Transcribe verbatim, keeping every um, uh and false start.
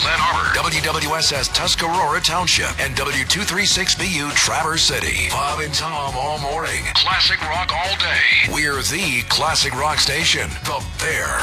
Glen Arbor, W W S S Tuscarora Township, and W two thirty-six B U Traverse City. Bob and Tom all morning. Classic rock all day. We're the classic rock station, The Bear.